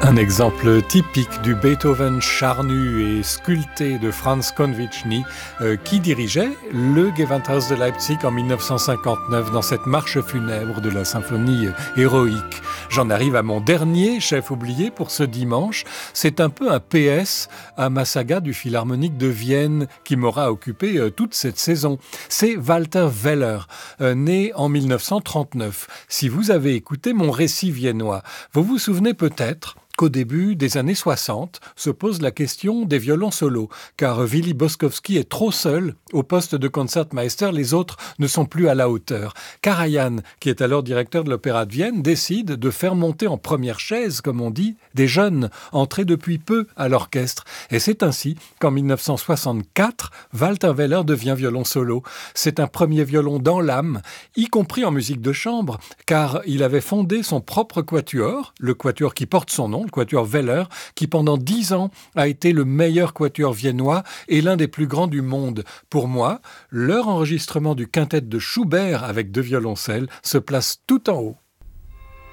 Un exemple typique du Beethoven charnu et sculpté de Franz Konvichny qui dirigeait le Gewandhaus de Leipzig en 1959 dans cette marche funèbre de la symphonie héroïque. J'en arrive à mon dernier chef oublié pour ce dimanche. C'est un peu un PS à ma saga du Philharmonique de Vienne qui m'aura occupé toute cette saison. C'est Walter Weller, né en 1939. Si vous avez écouté mon récit viennois, vous vous souvenez peut-être qu'au début des années 60 se pose la question des violons solos, car Willy Boskowski est trop seul au poste de Concertmeister, les autres ne sont plus à la hauteur. Karajan, qui est alors directeur de l'Opéra de Vienne, décide de faire monter en première chaise, comme on dit, des jeunes entrés depuis peu à l'orchestre. Et c'est ainsi qu'en 1964, Walter Weller devient violon solo. C'est un premier violon dans l'âme, y compris en musique de chambre, car il avait fondé son propre quatuor, le quatuor qui porte son nom, le quatuor Weller, qui pendant 10 ans a été le meilleur quatuor viennois et l'un des plus grands du monde. Pour moi, leur enregistrement du quintet de Schubert avec 2 violoncelles se place tout en haut.